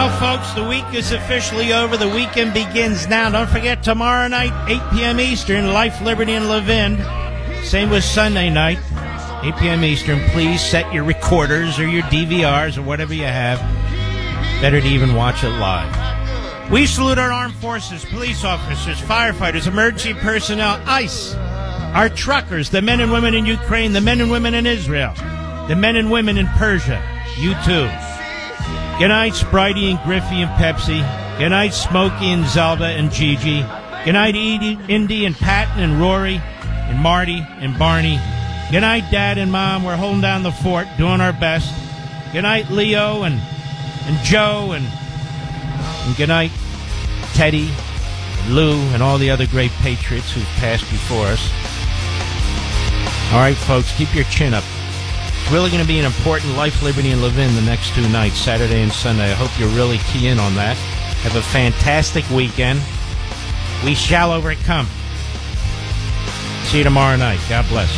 Well, folks, the week is officially over. The weekend begins now. Don't forget, tomorrow night, 8 p.m. Eastern, Life, Liberty, and Levin. Same with Sunday night, 8 p.m. Eastern. Please set your recorders or your DVRs or whatever you have. Better to even watch it live. We salute our armed forces, police officers, firefighters, emergency personnel, ICE, our truckers, the men and women in Ukraine, the men and women in Israel, the men and women in Persia. You too. Good night, Spritey and Griffey and Pepsi. Good night, Smokey and Zelda and Gigi. Good night, Indy and Patton and Rory and Marty and Barney. Good night, Dad and Mom. We're holding down the fort, doing our best. Good night, Leo and Joe and good night, Teddy, and Lou, and all the other great patriots who've passed before us. All right, folks, keep your chin up. It's really going to be an important Life, Liberty, and Levin the next 2 nights, Saturday and Sunday. I hope you really key in on that. Have a fantastic weekend. We shall overcome. See you tomorrow night. God bless.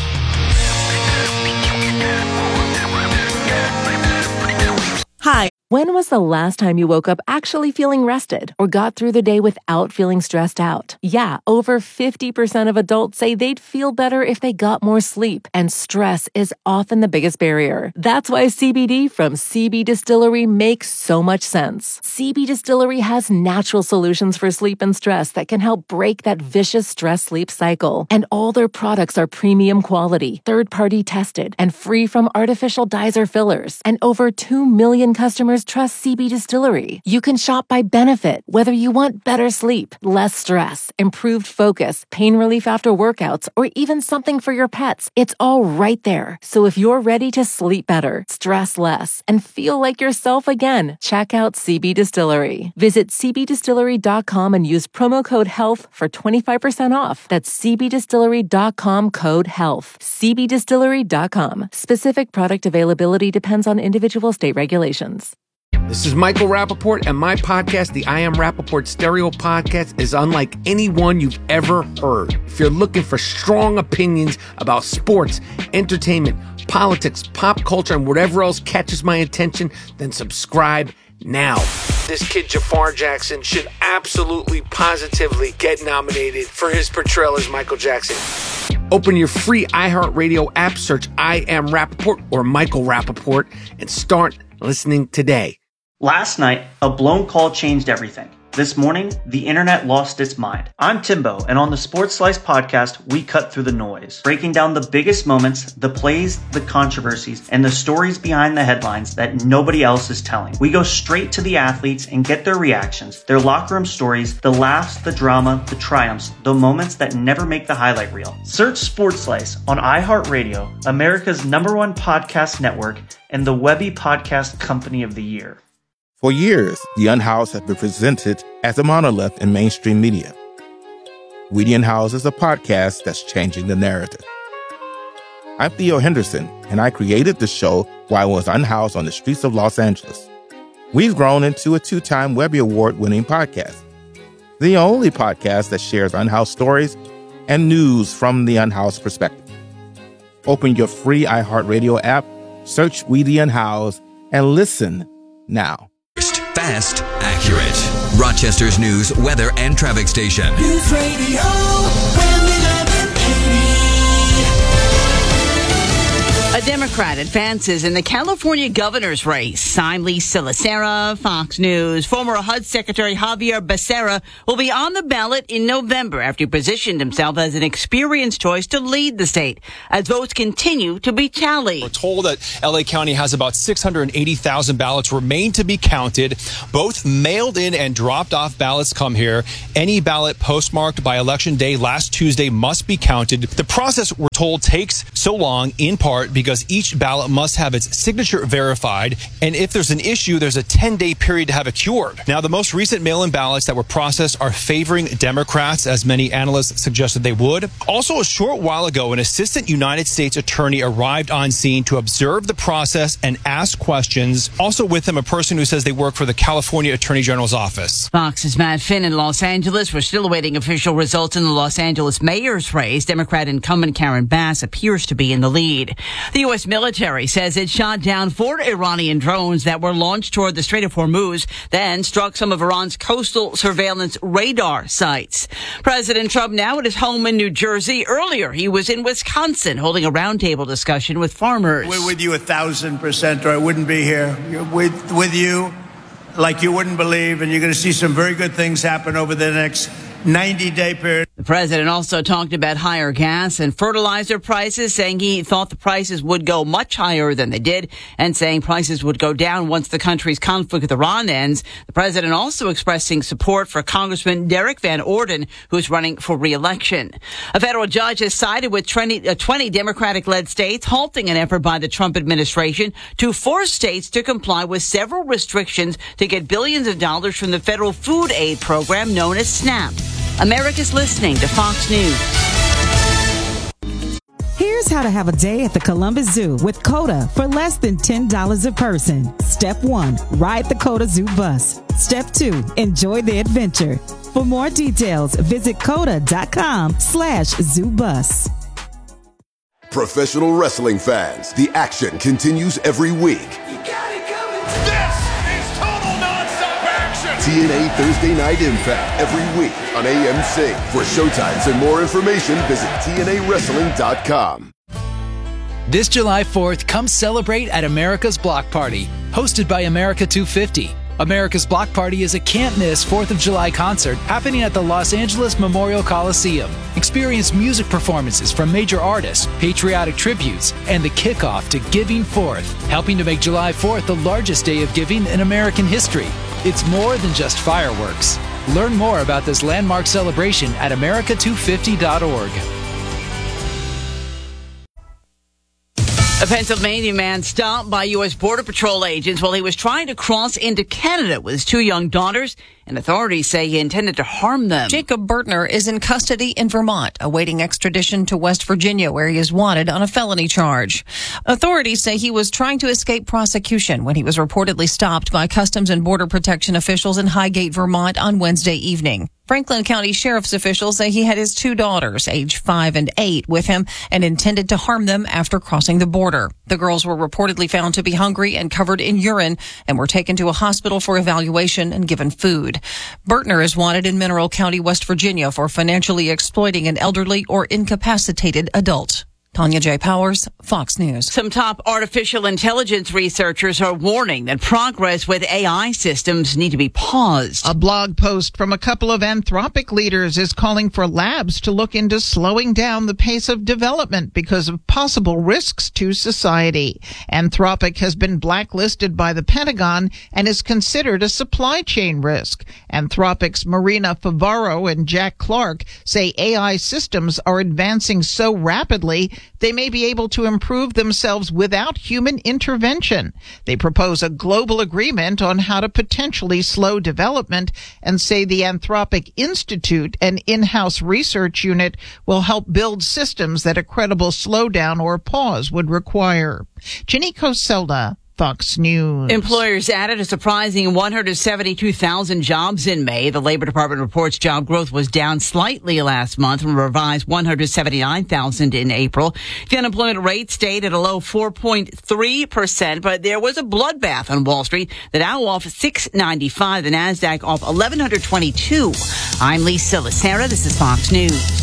Hi. When was the last time you woke up actually feeling rested or got through the day without feeling stressed out? Yeah, over 50% of adults say they'd feel better if they got more sleep, and stress is often the biggest barrier. That's why CBD from CB Distillery makes so much sense. CB Distillery has natural solutions for sleep and stress that can help break that vicious stress-sleep cycle. And all their products are premium quality, third-party tested, and free from artificial dyes or fillers. And over 2 million customers trust CB Distillery. You can shop by benefit, whether you want better sleep, less stress, improved focus, pain relief after workouts, or even something for your pets. It's all right there. So if you're ready to sleep better, stress less, and feel like yourself again, check out CB Distillery. Visit cbdistillery.com and use promo code HEALTH for 25% off. That's cbdistillery.com, code HEALTH. cbdistillery.com. Specific product availability depends on individual state regulations. This is Michael Rappaport, and my podcast, the I Am Rappaport Stereo Podcast, is unlike any one you've ever heard. If you're looking for strong opinions about sports, entertainment, politics, pop culture, and whatever else catches my attention, then subscribe now. This kid, Jafar Jackson, should absolutely, positively get nominated for his portrayal as Michael Jackson. Open your free iHeartRadio app, search I Am Rappaport or Michael Rappaport, and start listening today. Last night, a blown call changed everything. This morning, the internet lost its mind. I'm Timbo, and on the Sports Slice podcast, we cut through the noise, breaking down the biggest moments, the plays, the controversies, and the stories behind the headlines that nobody else is telling. We go straight to the athletes and get their reactions, their locker room stories, the laughs, the drama, the triumphs, the moments that never make the highlight reel. Search Sports Slice on iHeartRadio, America's #1 podcast network, and the Webby Podcast Company of the Year. For years, The Unhoused has been presented as a monolith in mainstream media. We The Unhoused is a podcast that's changing the narrative. I'm Theo Henderson, and I created the show while I was unhoused on the streets of Los Angeles. We've grown into a 2-time Webby Award-winning podcast, the only podcast that shares unhoused stories and news from the unhoused perspective. Open your free iHeartRadio app, search We The Unhoused, and listen now. Fast, accurate. Rochester's news, weather, and traffic station. News Radio, A Democrat advances in the California governor's race. I'm Lisa Lacera, Fox News. Former HUD Secretary Javier Becerra will be on the ballot in November after he positioned himself as an experienced choice to lead the state as votes continue to be tallied. We're told that L.A. County has about 680,000 ballots remain to be counted. Both mailed in and dropped off ballots come here. Any ballot postmarked by Election Day last Tuesday must be counted. The process, we're told, takes so long in part because each ballot must have its signature verified, and if there's an issue, there's a 10-day period to have it cured. Now, the most recent mail-in ballots that were processed are favoring Democrats, as many analysts suggested they would. Also, a short while ago, an assistant United States attorney arrived on scene to observe the process and ask questions. Also with him, a person who says they work for the California Attorney General's office. Fox's Matt Finn in Los Angeles. We're still awaiting official results in the Los Angeles mayor's race. Democrat incumbent Karen Bass appears to be in the lead. The The U.S. military says it shot down 4 Iranian drones that were launched toward the Strait of Hormuz, then struck some of Iran's coastal surveillance radar sites. President Trump now at his home in New Jersey. Earlier, he was in Wisconsin holding a roundtable discussion with farmers. We're with you 1,000%, or I wouldn't be here. With you like you wouldn't believe, and you're going to see some very good things happen over the next 90-day period. The president also talked about higher gas and fertilizer prices, saying he thought the prices would go much higher than they did, and saying prices would go down once the country's conflict with Iran ends. The president also expressing support for Congressman Derek Van Orden, who's running for re-election. A federal judge has sided with 20 Democratic-led states, halting an effort by the Trump administration to force states to comply with several restrictions to get billions of dollars from the federal food aid program known as SNAP. America's listening to Fox News. Here's how to have a day at the Columbus Zoo with COTA for less than $10 a person. Step 1, ride the COTA Zoo bus. Step 2, enjoy the adventure. For more details, visit COTA.com/zoobus. Professional wrestling fans, the action continues every week. TNA Thursday Night Impact every week on AMC. For showtimes and more information, visit TNAWrestling.com. This July 4th, come celebrate at America's Block Party, hosted by America 250. America's Block Party is a can't-miss 4th of July concert happening at the Los Angeles Memorial Coliseum. Experience music performances from major artists, patriotic tributes, and the kickoff to Giving Forth, helping to make July 4th the largest day of giving in American history. It's more than just fireworks. Learn more about this landmark celebration at america250.org. A Pennsylvania man stopped by U.S. Border Patrol agents while he was trying to cross into Canada with his 2 young daughters, and authorities say he intended to harm them. Jacob Bertner is in custody in Vermont, awaiting extradition to West Virginia, where he is wanted on a felony charge. Authorities say he was trying to escape prosecution when he was reportedly stopped by Customs and Border Protection officials in Highgate, Vermont on Wednesday evening. Franklin County Sheriff's officials say he had his 2 daughters, aged 5 and 8, with him and intended to harm them after crossing the border. The girls were reportedly found to be hungry and covered in urine and were taken to a hospital for evaluation and given food. Bertner is wanted in Mineral County, West Virginia, for financially exploiting an elderly or incapacitated adult. Tanya J. Powers, Fox News. Some top artificial intelligence researchers are warning that progress with AI systems need to be paused. A blog post from a couple of Anthropic leaders is calling for labs to look into slowing down the pace of development because of possible risks to society. Anthropic has been blacklisted by the Pentagon and is considered a supply chain risk. Anthropic's Marina Favaro and Jack Clark say AI systems are advancing so rapidly they may be able to improve themselves without human intervention. They propose a global agreement on how to potentially slow development and say the Anthropic Institute, an in-house research unit, will help build systems that a credible slowdown or pause would require. Ginny Coselda, Fox News. Employers added a surprising 172,000 jobs in May. The Labor Department reports job growth was down slightly last month from a revised 179,000 in April. The unemployment rate stayed at a low 4.3%, but there was a bloodbath on Wall Street. The Dow off 695, the NASDAQ off 1,122. I'm Lisa Lacera. This is Fox News.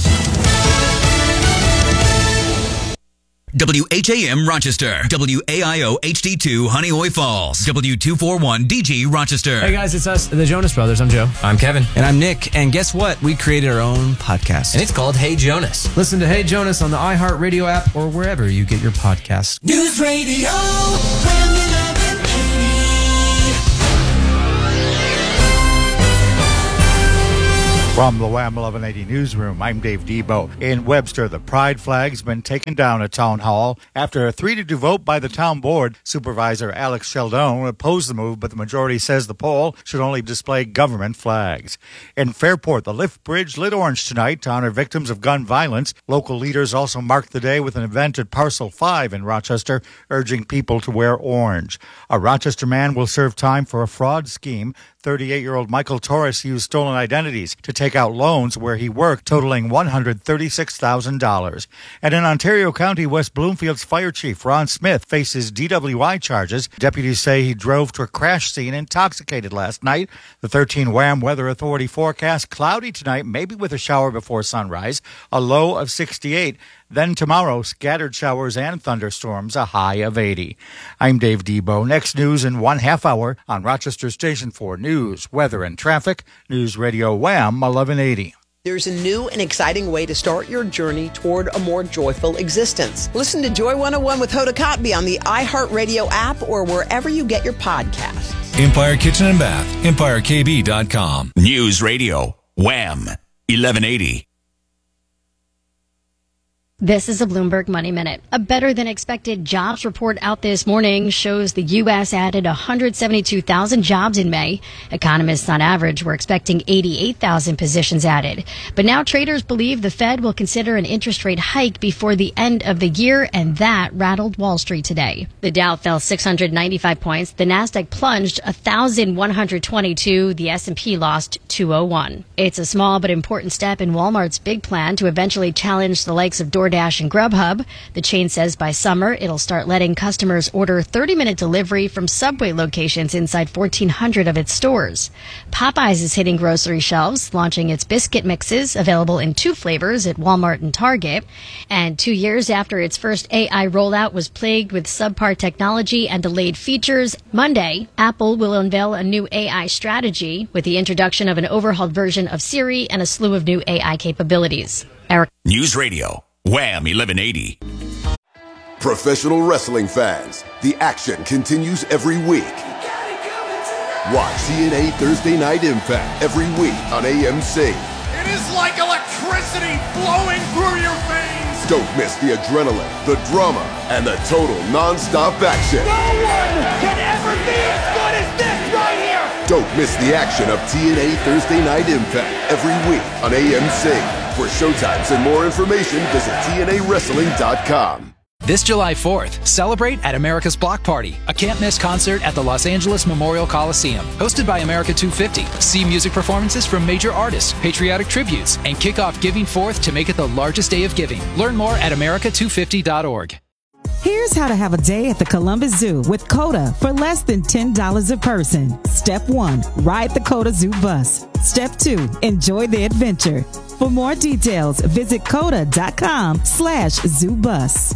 WHAM Rochester, WAIO HD2 Honeoye Falls, W241 DG Rochester. Hey guys, it's us, the Jonas Brothers. I'm Joe. I'm Kevin. And I'm Nick. And guess what? We created our own podcast. And it's called Hey Jonas. Listen to Hey Jonas on the iHeartRadio app or wherever you get your podcasts. News Radio. From the WHAM 1180 newsroom, I'm Dave Debo. In Webster, the pride flag's been taken down at Town Hall after a 3-2 vote by the town board. Supervisor Alex Sheldon opposed the move, but the majority says the poll should only display government flags. In Fairport, the lift bridge lit orange tonight to honor victims of gun violence. Local leaders also marked the day with an event at Parcel 5 in Rochester, urging people to wear orange. A Rochester man will serve time for a fraud scheme. 38-year-old Michael Torres used stolen identities to take take out loans where he worked, totaling $136,000. And in Ontario County, West Bloomfield's fire chief, Ron Smith, faces DWI charges. Deputies say he drove to a crash scene intoxicated last night. The 13 WHAM Weather Authority forecast cloudy tonight, maybe with a shower before sunrise, a low of 68. Then tomorrow, scattered showers and thunderstorms, a high of 80. I'm Dave Debo. Next news in 1/2 hour on Rochester Station 4 News, Weather and Traffic, News Radio WHAM 1180. There's a new and exciting way to start your journey toward a more joyful existence. Listen to Joy 101 with Hoda Kotb on the iHeartRadio app or wherever you get your podcasts. Empire Kitchen and Bath, EmpireKB.com. News Radio, WHAM 1180. This is a Bloomberg Money Minute. A better-than-expected jobs report out this morning shows the U.S. added 172,000 jobs in May. Economists on average were expecting 88,000 positions added. But now traders believe the Fed will consider an interest rate hike before the end of the year, and that rattled Wall Street today. The Dow fell 695 points. The Nasdaq plunged 1,122. The S&P lost 201. It's a small but important step in Walmart's big plan to eventually challenge the likes of DoorDash and Grubhub. The chain says by summer, it'll start letting customers order 30-minute delivery from Subway locations inside 1,400 of its stores. Popeyes is hitting grocery shelves, launching its biscuit mixes, available in 2 flavors at Walmart and Target. And 2 years after its first AI rollout was plagued with subpar technology and delayed features, Monday, Apple will unveil a new AI strategy with the introduction of an overhauled version of Siri and a slew of new AI capabilities. Eric. News Radio, WHAM 1180. Professional wrestling fans, the action continues every week. Watch TNA Thursday Night Impact every week on AMC. It is like electricity flowing through your veins. Don't miss the adrenaline, the drama, and the total non-stop action. No one can ever be as good as this right here. Don't miss the action of TNA Thursday Night Impact every week on AMC. For showtimes and more information, visit TNAWrestling.com. This July 4th, celebrate at America's Block Party, a can't-miss concert at the Los Angeles Memorial Coliseum. Hosted by America 250. See music performances from major artists, patriotic tributes, and kick off Giving Forth to make it the largest day of giving. Learn more at America250.org. Here's how to have a day at the Columbus Zoo with COTA for less than $10 a person. Step 1, ride the COTA Zoo bus. Step 2, enjoy the adventure. For more details, visit COTA.com/zoobus.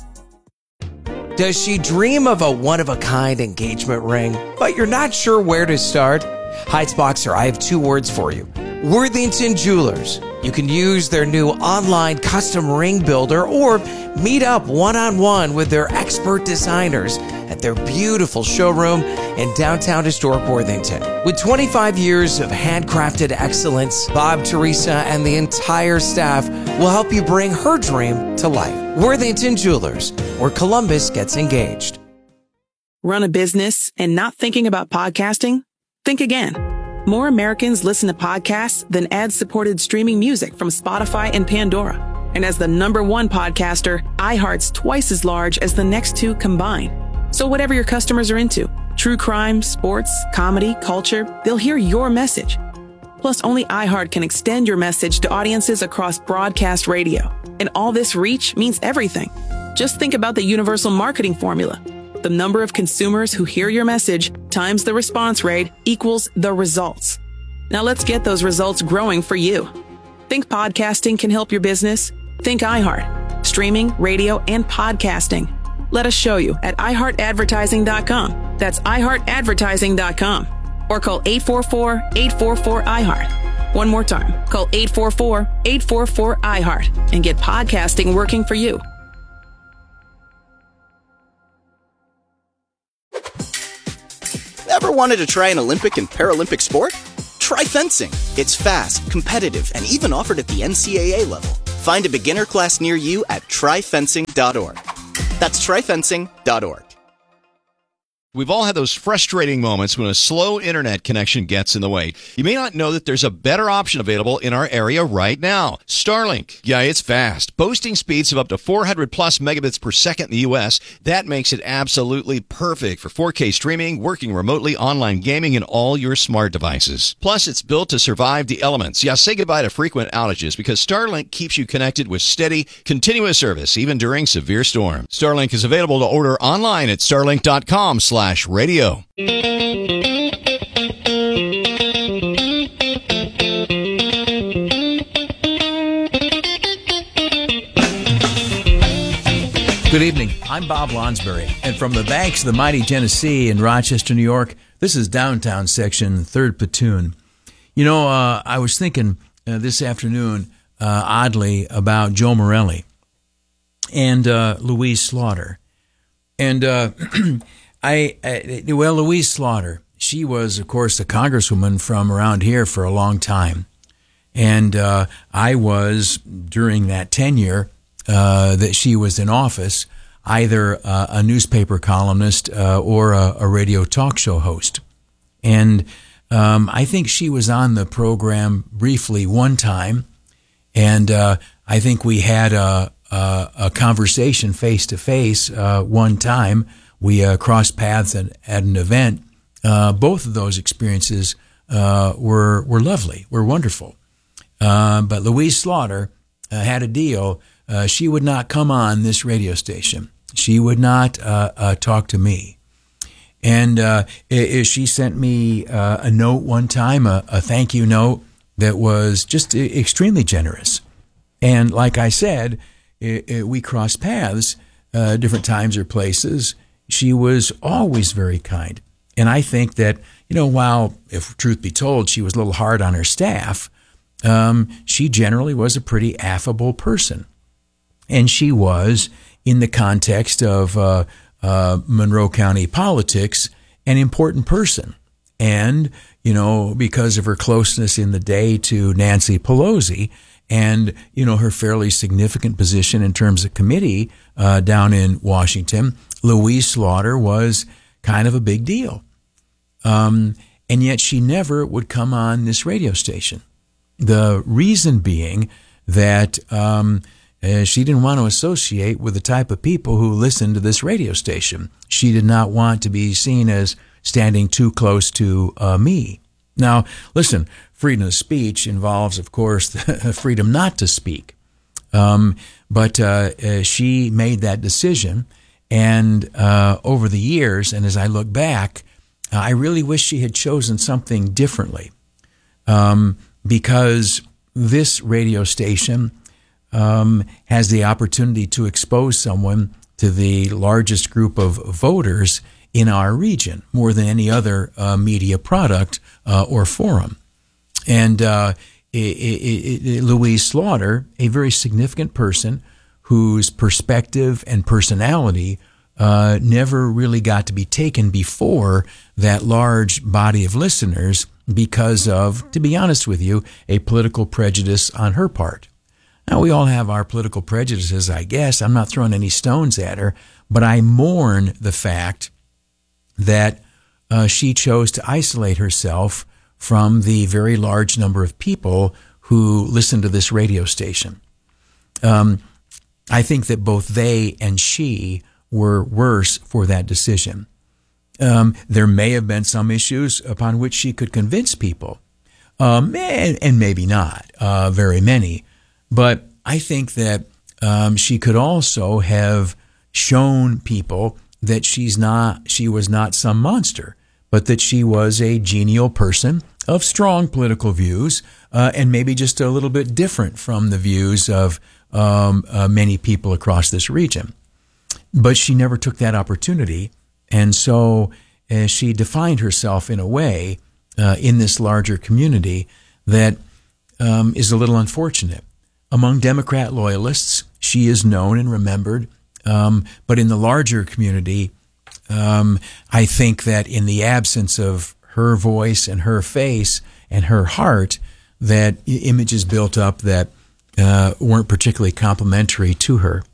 Does she dream of a one-of-a-kind engagement ring, but you're not sure where to start? Heights Boxer, I have 2 words for you. Worthington Jewelers. You can use their new online custom ring builder or meet up one-on-one with their expert designers at their beautiful showroom in downtown historic Worthington. With 25 years of handcrafted excellence, Bob, Teresa, and the entire staff will help you bring her dream to life. Worthington Jewelers, where Columbus gets engaged. Run a business and not thinking about podcasting? Think again. More Americans listen to podcasts than ad-supported streaming music from Spotify and Pandora. And as the #1 podcaster, iHeart's twice as large as the next 2 combined. So whatever your customers are into, true crime, sports, comedy, culture, they'll hear your message. Plus, only iHeart can extend your message to audiences across broadcast radio. And all this reach means everything. Just think about the universal marketing formula. The number of consumers who hear your message times the response rate equals the results. Now let's get those results growing for you. Think podcasting can help your business? Think iHeart. Streaming, radio, and podcasting. Let us show you at iHeartAdvertising.com. That's iHeartAdvertising.com. Or call 844-844-iHeart. One more time. Call 844-844-iHeart and get podcasting working for you. Ever wanted to try an Olympic and Paralympic sport? Try fencing. It's fast, competitive, and even offered at the NCAA level. Find a beginner class near you at tryfencing.org. That's tryfencing.org. We've all had those frustrating moments when a slow internet connection gets in the way. You may not know that there's a better option available in our area right now. Starlink. Yeah, it's fast. Boasting speeds of up to 400 plus megabits per second in the U.S. That makes it absolutely perfect for 4K streaming, working remotely, online gaming, and all your smart devices. Plus, it's built to survive the elements. Yeah, say goodbye to frequent outages because Starlink keeps you connected with steady, continuous service, even during severe storms. Starlink is available to order online at starlink.com/radio. Good evening. I'm Bob Lonsbury, and from the banks of the mighty Genesee in Rochester, New York, this is Downtown Section, 3rd Platoon. You know, I was thinking this afternoon, oddly, about Joe Morelli and Louise Slaughter. And Louise Slaughter, she was, of course, a congresswoman from around here for a long time. And I was, during that tenure that she was in office, either a newspaper columnist or a radio talk show host. And I think she was on the program briefly one time, and I think we had a conversation face-to-face one time. We crossed paths at an event. Both of those experiences were lovely, were wonderful. But Louise Slaughter had a deal. She would not come on this radio station. She would not talk to me. And she sent me a note one time, a thank you note that was just extremely generous. And like I said, we crossed paths different times or places. She was always very kind. And I think that, you know, while, if truth be told, she was a little hard on her staff, she generally was a pretty affable person. And she was, in the context of Monroe County politics, an important person. And, you know, because of her closeness in the day to Nancy Pelosi and, you know, her fairly significant position in terms of committee down in Washington, Louise Slaughter was kind of a big deal. And yet she never would come on this radio station. The reason being that she didn't want to associate with the type of people who listened to this radio station. She did not want to be seen as standing too close to me. Now, listen, freedom of speech involves, of course, the freedom not to speak. But she made that decision. And over the years, and as I look back, I really wish she had chosen something differently. Because this radio station has the opportunity to expose someone to the largest group of voters in our region, more than any other media product or forum. And Louise Slaughter, a very significant person whose perspective and personality never really got to be taken before that large body of listeners because of, to be honest with you, a political prejudice on her part. Now, we all have our political prejudices, I guess. I'm not throwing any stones at her, but I mourn the fact that she chose to isolate herself from the very large number of people who listen to this radio station. I think that both they and she were worse for that decision. There may have been some issues upon which she could convince people, and maybe not very many. But I think that she could also have shown people that she was not some monster, but that she was a genial person of strong political views, and maybe just a little bit different from the views of many people across this region. But she never took that opportunity, and so she defined herself in a way in this larger community that is a little unfortunate. Among Democrat loyalists, she is known and remembered, but in the larger community, I think that in the absence of her voice and her face and her heart, that images built up that weren't particularly complimentary to her.